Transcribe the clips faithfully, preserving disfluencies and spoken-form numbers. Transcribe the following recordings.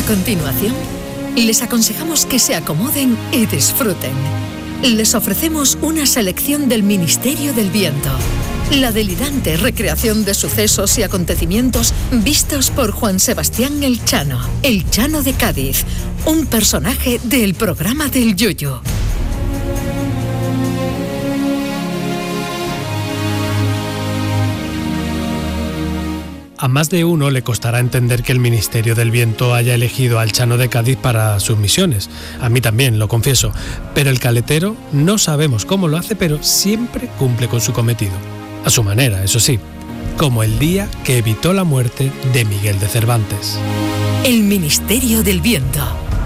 continuación, les aconsejamos que se acomoden y disfruten. Les ofrecemos una selección del Ministerio del Viento, la delirante recreación de sucesos y acontecimientos vistos por Juan Sebastián El Chano, el Chano de Cádiz, un personaje del programa del Yoyo. A más de uno le costará entender que el Ministerio del Viento haya elegido al Chano de Cádiz para sus misiones. A mí también, lo confieso. Pero el caletero no sabemos cómo lo hace, pero siempre cumple con su cometido. A su manera, eso sí. Como el día que evitó la muerte de Miguel de Cervantes. El Ministerio del Viento.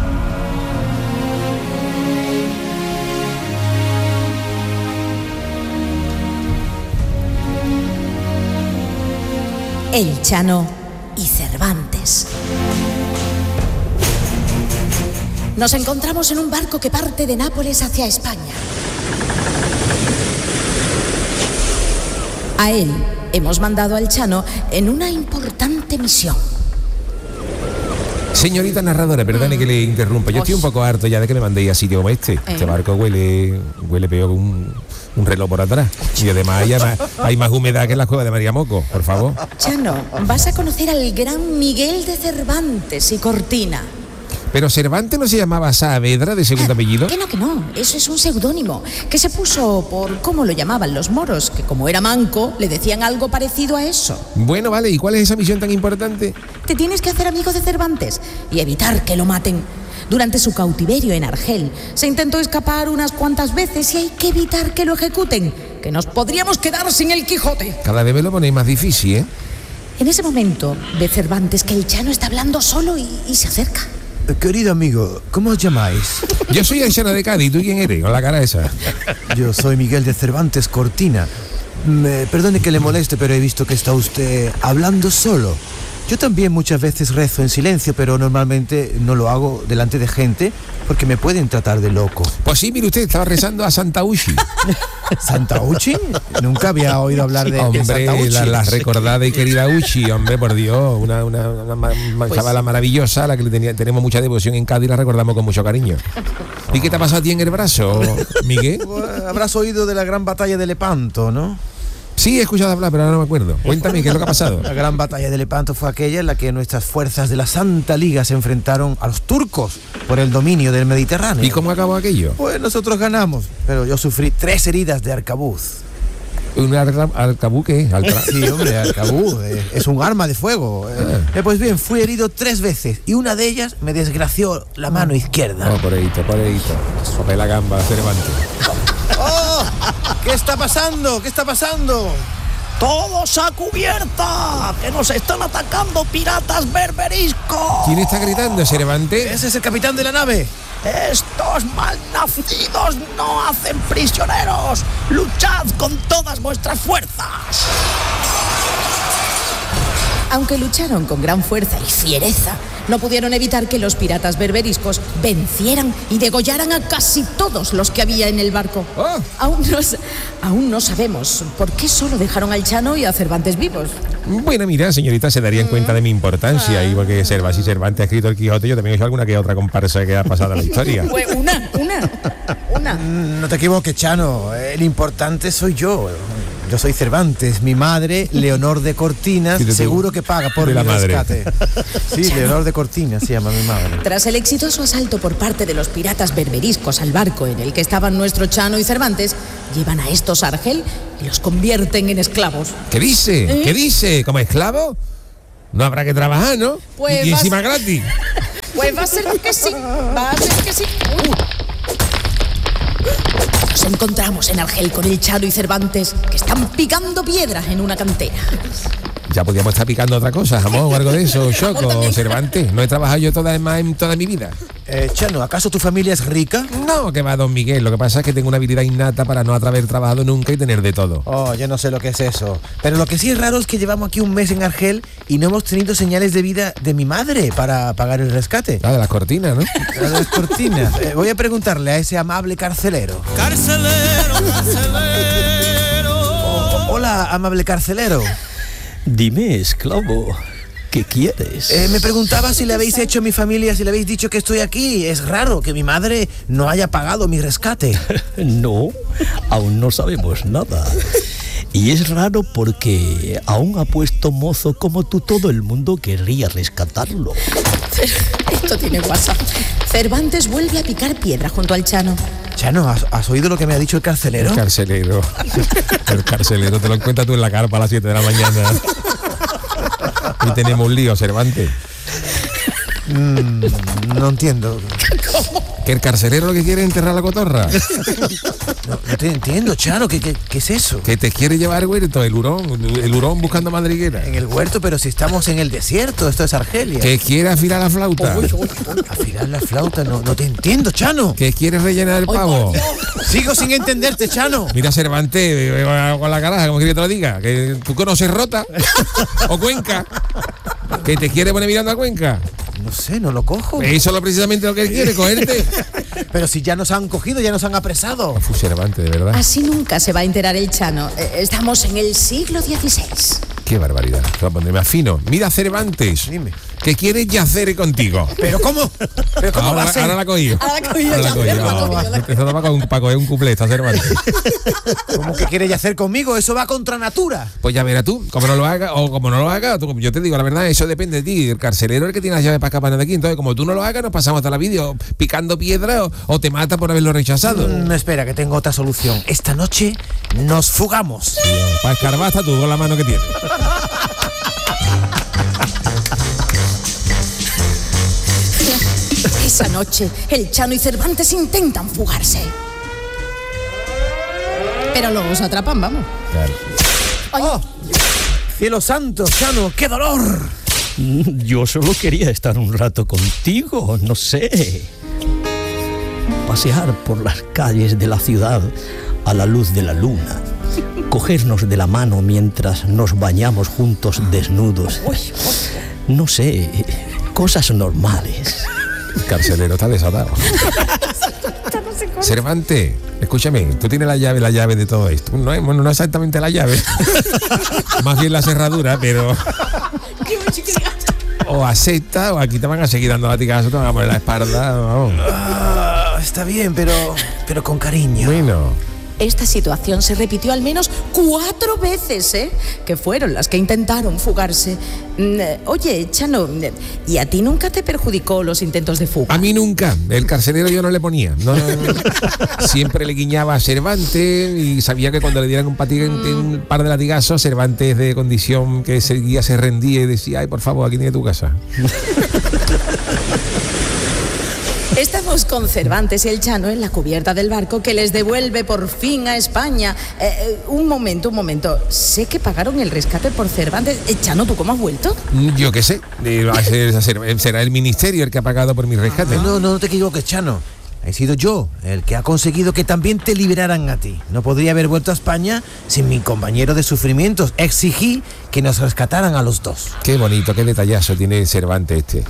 El Chano y Cervantes. Nos encontramos en un barco que parte de Nápoles hacia España. A él hemos mandado al Chano en una importante misión. Señorita narradora, perdone que le interrumpa. Yo estoy un poco harto ya de que me mandéis a sitio como este. Eh. Este barco huele huele peor que un, un reloj por atrás. Y además hay, más hay más humedad que en las cuevas de María Moco, por favor. Chano, vas a conocer al gran Miguel de Cervantes y Cortina. ¿Pero Cervantes no se llamaba Saavedra de segundo apellido? Que no, que no, eso es un seudónimo que se puso por cómo lo llamaban los moros, que como era manco, le decían algo parecido a eso. Bueno, vale, ¿y cuál es esa misión tan importante? Te tienes que hacer amigo de Cervantes y evitar que lo maten. Durante su cautiverio en Argel, se intentó escapar unas cuantas veces y hay que evitar que lo ejecuten, que nos podríamos quedar sin el Quijote. Cada vez me lo ponéis más difícil, ¿eh? En ese momento ve Cervantes que el Chano está hablando solo y, y se acerca. Querido amigo, ¿cómo os llamáis? Yo soy el Chano de Cádiz, ¿tú quién eres? Con la cara esa. Yo soy Miguel de Cervantes Cortina. Me, perdone que le moleste, pero he visto que está usted hablando solo. Yo también muchas veces rezo en silencio, pero normalmente no lo hago delante de gente porque me pueden tratar de loco. Pues sí, mire usted, estaba rezando a Santa Uchi. ¿Santa Uchi? Nunca había oído hablar de, hombre, de Santa Uchi. La, la recordada y querida Uchi, hombre, por Dios, una, una, una, una pues, chavala maravillosa a la que le tenía, tenemos mucha devoción en Cádiz y la recordamos con mucho cariño. ¿Y qué te ha pasado a ti en el brazo, Miguel? Habrás oído de la gran batalla de Lepanto, ¿no? Sí, he escuchado hablar, pero ahora no me acuerdo. Cuéntame, ¿qué es lo que ha pasado? La gran batalla de Lepanto fue aquella en la que nuestras fuerzas de la Santa Liga se enfrentaron a los turcos por el dominio del Mediterráneo. ¿Y cómo acabó aquello? Pues nosotros ganamos, pero yo sufrí tres heridas de arcabuz. ¿Un arcabuz qué? Altra... Sí, hombre, arcabuz. Eh, es un arma de fuego. Eh, eh, pues bien, fui herido tres veces y una de ellas me desgració la mano izquierda. Oh, por ahí, por ahí. Sobre la gamba, Cervantes. ¡Oh! ¿Qué está pasando? ¿Qué está pasando? ¡Todos a cubierta! ¡Que nos están atacando piratas berberiscos! ¿Quién está gritando, Cervantes? Ese es el capitán de la nave. ¡Estos malnacidos no hacen prisioneros! ¡Luchad con todas vuestras fuerzas! Aunque lucharon con gran fuerza y fiereza, no pudieron evitar que los piratas berberiscos vencieran y degollaran a casi todos los que había en el barco. Oh. Aún, no, aún no sabemos por qué solo dejaron al Chano y a Cervantes vivos. Bueno, mira, señorita, se darían cuenta de mi importancia. Y porque Cervantes y Cervantes ha escrito el Quijote, yo también he hecho alguna que otra comparsa que ha pasado a la historia. Pues una, una, una. No te equivoques, Chano. El importante soy yo. Yo soy Cervantes, mi madre, Leonor de Cortinas, sí, seguro que paga por mi rescate. Sí, Chano. Leonor de Cortinas se llama mi madre. Tras el exitoso asalto por parte de los piratas berberiscos al barco en el que estaban nuestro Chano y Cervantes, llevan a estos a Argel y los convierten en esclavos. ¿Qué dice? ¿Eh? ¿Qué dice? ¿Como esclavo? No habrá que trabajar, ¿no? Pues y encima a... gratis. Pues va a ser que sí, va a ser que sí. Uh. Nos encontramos en Argel con el Chano y Cervantes, que están picando piedras en una cantera. Ya podíamos estar picando otra cosa, jamón o algo de eso, Choco, Cervantes. No he trabajado yo toda, más en toda mi vida. Eh, Chano, ¿acaso tu familia es rica? No, que va, don Miguel. Lo que pasa es que tengo una habilidad innata para no haber trabajado nunca y tener de todo. Oh, yo no sé lo que es eso. Pero lo que sí es raro es que llevamos aquí un mes en Argel y no hemos tenido señales de vida de mi madre para pagar el rescate. Ah, de las cortinas, ¿no? De las cortinas. Eh, voy a preguntarle a ese amable carcelero. ¡Carcelero, carcelero! Oh, hola, amable carcelero. Dime, esclavo, ¿Qué quieres? Eh, me preguntaba si le habéis hecho a mi familia, si le habéis dicho que estoy aquí. Es raro que mi madre no haya pagado mi rescate. No, aún no sabemos nada. Y es raro porque aún ha puesto mozo como tú, todo el mundo querría rescatarlo. Esto tiene WhatsApp. Cervantes vuelve a picar piedra junto al Chano. Chano, ¿has, has oído lo que me ha dicho el carcelero? El carcelero. El carcelero, te lo encuentras tú en la carpa a las siete de la mañana. Y tenemos un lío, Cervantes. Mm, no entiendo. ¿Cómo? ¿Que el carcelero lo que quiere es enterrar la cotorra? No, no te entiendo, Chano. ¿Qué, qué, qué es eso? Que te quiere llevar el huerto, el hurón, el hurón buscando madriguera. En el huerto, pero si estamos en el desierto, esto es Argelia. Que quiere afilar la flauta. Uy, uy, uy. Afilar la flauta, no, no te entiendo, Chano. Que quiere rellenar el pavo. Sigo sin entenderte, Chano. Mira, Cervantes, eh, con la caraja, como quiere que te lo diga. Que tú conoces Rota o Cuenca. Que te quiere poner mirando a Cuenca. No sé, no lo cojo. Eso es lo precisamente lo que él quiere, cogerte. Pero si ya nos han cogido, ya nos han apresado. Uf, Cervantes, de verdad. Así nunca se va a enterar el Chano. Eh, Estamos en el siglo dieciséis. Qué barbaridad. Te voy a poner más fino. Mira, Cervantes. Dime. Que quiere yacer contigo. ¿Pero cómo? ¿Pero cómo Ahora, va a ser? ahora la cogí. Ahora la cogí yo, Ahora la ya, cogí. ya, Ah, ya, ya, ya. empezando para co- para coger un cuplé, está Cervantes. ¿Cómo que quieres hacer conmigo? Eso va contra natura. Pues ya verás tú, como no lo haga o como no lo haga, tú- yo te digo la verdad, eso depende de ti. El carcelero es el que tiene las llaves para escapar de aquí. Entonces, como tú no lo hagas, nos pasamos hasta la vídeo picando piedra o, o te mata por haberlo rechazado. Mm, espera, que tengo otra solución. Esta noche nos fugamos. Para escarbar hasta tú con la mano que tienes. Esa noche, el Chano y Cervantes intentan fugarse. Pero luego se atrapan, vamos. Claro. ¡Oh! ¡Cielo santo, Chano! ¡Qué dolor! Yo solo quería estar un rato contigo, no sé. Pasear por las calles de la ciudad a la luz de la luna. Cogernos de la mano mientras nos bañamos juntos desnudos. No sé, cosas normales. El carcelero está desatado. Cervantes, escúchame, tú tienes la llave, la llave de todo esto. No es, bueno, no exactamente la llave. Más bien la cerradura, pero... O acepta o aquí te van a seguir dando latigazos, te van a poner la espalda. Vamos. Ah, está bien, pero, pero con cariño. Bueno. Esta situación se repitió al menos cuatro veces, ¿eh? Que fueron las que intentaron fugarse. Mm, eh, Oye, Chano, eh, ¿y a ti nunca te perjudicó los intentos de fuga? A mí nunca, el carcelero yo no le ponía. No, siempre le guiñaba a Cervantes y sabía que cuando le dieran un, patig- un par de latigazos, Cervantes de condición que seguía se rendía y decía, ay, por favor, aquí tiene tu casa. Estamos con Cervantes y el Chano en la cubierta del barco que les devuelve por fin a España. Eh, eh, un momento, un momento. Sé que pagaron el rescate por Cervantes. Eh, Chano, ¿tú cómo has vuelto? Yo qué sé, eh, va a ser- a ser- será el ministerio el que ha pagado por mi rescate. No, no, no te equivoques, Chano. He sido yo el que ha conseguido que también te liberaran a ti. No podría haber vuelto a España sin mi compañero de sufrimientos. Exigí que nos rescataran a los dos. Qué bonito, qué detallazo tiene Cervantes este.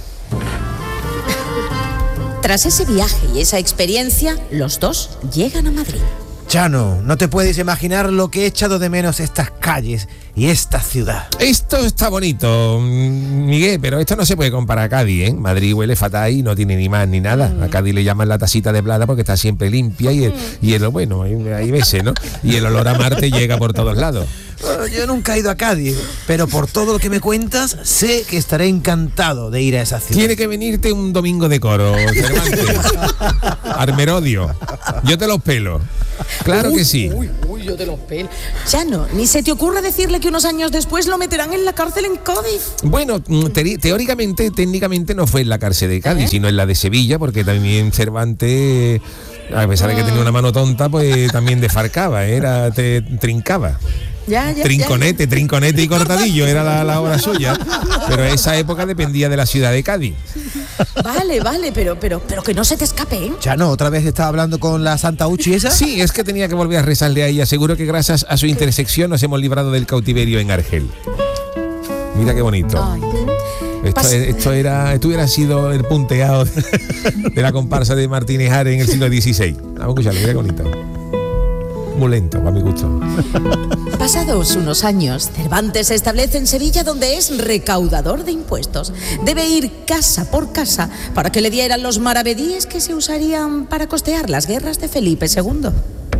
Tras ese viaje y esa experiencia, los dos llegan a Madrid. Chano, no te puedes imaginar lo que he echado de menos estas calles y esta ciudad. Esto está bonito, mm, Miguel, pero esto no se puede comparar a Cádiz, ¿eh? Madrid huele fatal y no tiene ni más ni nada. A Cádiz le llaman la tacita de plata porque está siempre limpia y el, y el bueno, hay, hay veces, ¿no? Y el olor a Marte llega por todos lados. Bueno, yo nunca he ido a Cádiz, pero por todo lo que me cuentas, sé que estaré encantado de ir a esa ciudad. Tiene que venirte un domingo de coro, Cervantes. Armerodio. Yo te los pelo. Claro que sí. Uy, uy, yo te los pelo. Chano, ni se te ocurre decirle que unos años después lo meterán en la cárcel en Cádiz. Bueno, te- teóricamente, técnicamente no fue en la cárcel de Cádiz, ¿Eh? sino en la de Sevilla, porque también Cervantes, a pesar de que tenía una mano tonta, pues también desfarcaba, ¿eh? Era, te, trincaba. Ya, ya, Trinconete, trinconete y cortadillo era la, la obra suya, pero esa época dependía de la ciudad de Cádiz. ya. Vale, vale, pero, pero, pero que no se te escape, ¿eh? Chano, ¿otra vez estaba hablando con la Santa Uchi esa? Sí, es que tenía que volver a rezarle a ella. Seguro que gracias a su intersección nos hemos librado del cautiverio en Argel. Mira qué bonito. Ay. Esto, Pas- esto era, esto hubiera sido el punteado de, de la comparsa de Martínez Ares en el siglo dieciséis. Vamos a escucharlo, mira qué bonito. muy lento, para mi gusto. Pasados unos años, Cervantes se establece en Sevilla, donde es recaudador de impuestos. Debe ir casa por casa para que le dieran los maravedíes que se usarían para costear las guerras de Felipe segundo.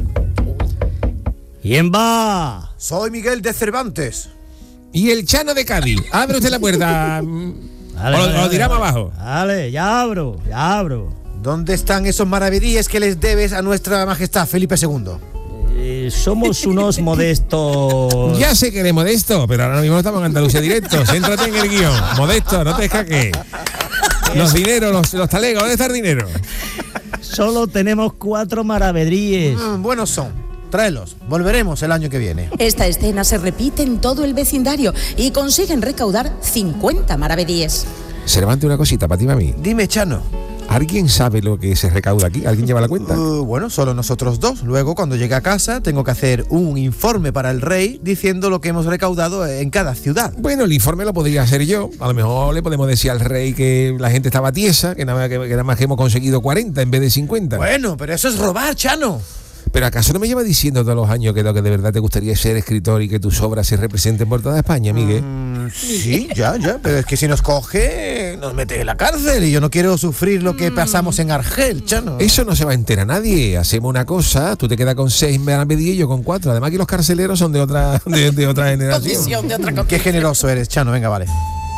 ¿Quién va? Soy Miguel de Cervantes. Y el Chano de Cádiz. Abre usted la puerta. Dale, o, dale, o lo tiramos dale. abajo. Dale, ya abro, ya abro. ¿Dónde están esos maravedíes que les debes a nuestra majestad Felipe segundo? Eh, somos unos modestos... Ya sé que eres modesto, pero ahora mismo estamos en Andalucía Directo. Céntrate en el guión. Modesto, no te escaques. Los dineros, los, los talegos, ¿dónde está el dinero? Solo tenemos cuatro maravedíes. Mm, buenos son. Tráelos. Volveremos el año que viene. Esta escena se repite en todo el vecindario y consiguen recaudar cincuenta maravedíes. Cervantes, una cosita para ti y para mí. Dime, Chano. ¿Alguien sabe lo que se recauda aquí? ¿Alguien lleva la cuenta? Uh, bueno, solo nosotros dos. Luego, cuando llegue a casa, tengo que hacer un informe para el rey diciendo lo que hemos recaudado en cada ciudad. Bueno, el informe lo podría hacer yo. A lo mejor le podemos decir al rey que la gente estaba tiesa, que nada más que, que, nada más que hemos conseguido cuarenta en vez de cincuenta. Bueno, pero eso es robar, Chano. ¿Pero acaso no me lleva diciendo todos los años que lo que de verdad te gustaría es ser escritor y que tus obras se representen por toda España, Miguel? Mm, sí, ya, ya, pero es que si nos coge, nos mete en la cárcel y yo no quiero sufrir lo que pasamos en Argel, Chano. Eso no se va a enterar nadie. Hacemos una cosa, tú te quedas con seis maravedíes y yo con cuatro. Además que los carceleros son de otra, de, de otra generación. Condición de otra Qué generoso eres, Chano, venga, vale.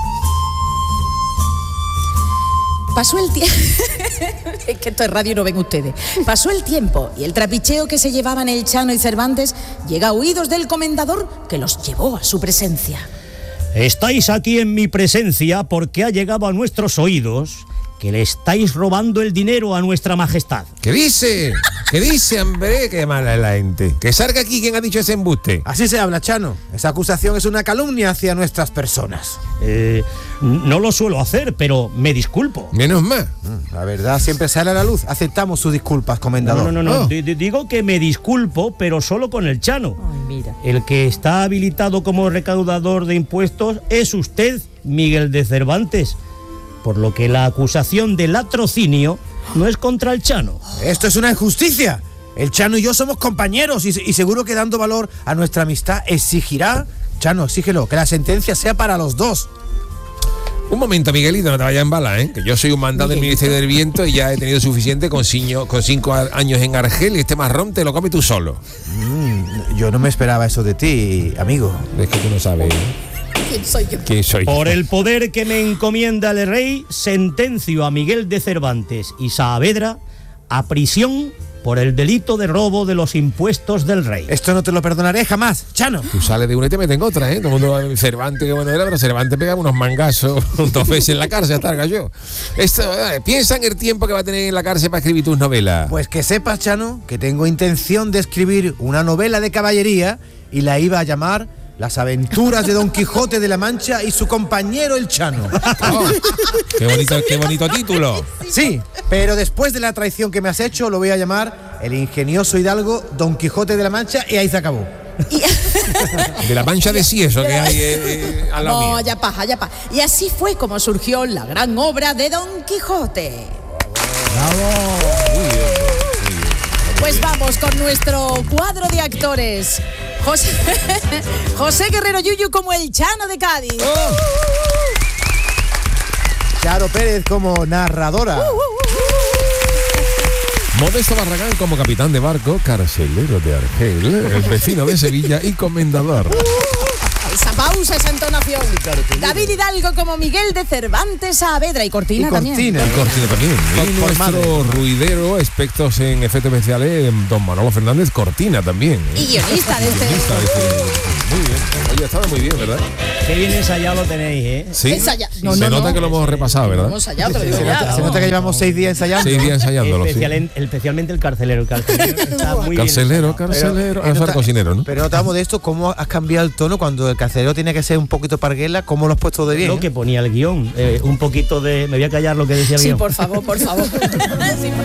Pasó el tiempo. Es que esto es radio y no ven ustedes. Pasó el tiempo y el trapicheo que se llevaban el Chano y Cervantes llega a oídos del comendador, que los llevó a su presencia. Estáis aquí en mi presencia porque ha llegado a nuestros oídos que le estáis robando el dinero a nuestra majestad. ¿Qué dice? ¿Qué dice, hombre? Qué mala es la gente. Que salga aquí quien ha dicho ese embuste. Así se habla, Chano. Esa acusación es una calumnia hacia nuestras personas. Eh, no lo suelo hacer, pero me disculpo. Menos mal. La verdad siempre sale a la luz. Aceptamos sus disculpas, comendador. No, no, no, no. Oh. D- d- digo que me disculpo, pero solo con el Chano. Ay, mira. El que está habilitado como recaudador de impuestos es usted, Miguel de Cervantes. Por lo que la acusación de latrocinio no es contra el Chano. Esto es una injusticia. El Chano y yo somos compañeros y, y seguro que dando valor a nuestra amistad exigirá, Chano, exígelo, que la sentencia sea para los dos. Un momento, Miguelito, no te vayas en bala, ¿eh? Que yo soy un mandado del Ministerio del Viento y ya he tenido suficiente con, ciño, con cinco años en Argel y este marrón te lo comes tú solo. Mm, yo no me esperaba eso de ti, amigo. Es que tú no sabes, ¿eh? ¿Quién soy yo? ¿Quién soy? Por el poder que me encomienda el rey, sentencio a Miguel de Cervantes y Saavedra a prisión por el delito de robo de los impuestos del rey. Esto no te lo perdonaré jamás, Chano. Tú sales de una y te meten otra, ¿eh? Todo el mundo va, Cervantes, que bueno era, pero Cervantes pega unos mangazos dos veces en la cárcel hasta el gallo. Esto, eh, piensa en el tiempo que va a tener en la cárcel para escribir tus novelas. Pues que sepas, Chano, que tengo intención de escribir una novela de caballería y la iba a llamar Las aventuras de Don Quijote de la Mancha y su compañero el Chano. Oh, qué bonito, qué bonito título. Sí, pero después de la traición que me has hecho, lo voy a llamar El ingenioso hidalgo Don Quijote de la Mancha y ahí se acabó. De la Mancha de sí, eso que hay eh, eh, al lado No, mío. ya paja, ya paja. Y así fue como surgió la gran obra de Don Quijote. Pues vamos con nuestro cuadro de actores. José, José Guerrero Yuyu como el Chano de Cádiz. Oh. Charo Pérez como narradora. Modesto Barragán como capitán de barco, carcelero de Argel, el vecino de Sevilla y comendador. Esa pausa, esa entonación. David Hidalgo como Miguel de Cervantes Saavedra y Cortina, Y Cortina. también. El Cortina también. Por- Y por nuestro madre. ruidero, expertos en efectos especiales, don Manolo Fernández Cortina también. ¿eh? Y guionista de este. Guionista de este- Muy bien. Oye, estaba muy bien, ¿verdad? Qué bien ensayado lo tenéis, ¿eh? Sí. Ensaya- no, Se no, nota no. que lo hemos repasado, Lo ¿verdad? hemos ensayado, te lo digo Se ya. nota, se nota que llevamos seis días ensayando. Seis días ensayándolo, sí. Especial- el- especialmente el carcelero. El carcelero está muy bien Carcelero, ensayado. carcelero. Pero, Ah, eso era nota- cocinero, ¿no? Pero notamos de esto, cómo has cambiado el tono cuando el carcelero tiene que ser un poquito parguela, cómo lo has puesto de bien. Lo que ponía el guión. eh, un poquito de... Me voy a callar lo que decía el Sí, guión. por favor, por favor. Sí, por-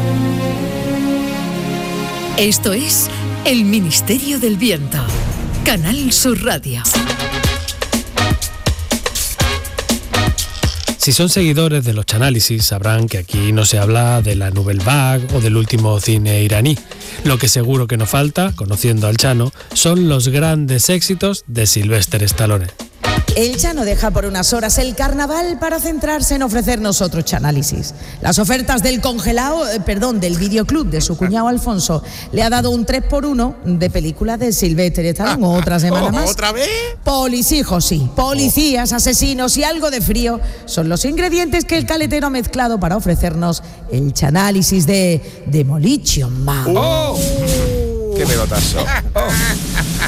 Esto es El Ministerio del Viento. Canal Sur Radio. Si son seguidores de los Chanálisis, sabrán que aquí no se habla de la Nouvelle Vague o del último cine iraní. Lo que seguro que no falta, conociendo al Chano, son los grandes éxitos de Sylvester Stallone. El Chano deja por unas horas el carnaval para centrarse en ofrecernos otro Chanálisis. Las ofertas del congelado, eh, perdón, del videoclub de su cuñado Alfonso le ha dado un tres por uno de película de Sylvester Stallone. Otra semana más. ¿Otra vez? Polisijos, sí. Policías, asesinos y algo de frío son los ingredientes que el caletero ha mezclado para ofrecernos el Chanálisis de Demolition Man. ¡Oh! ¡Qué pelotazo! Oh.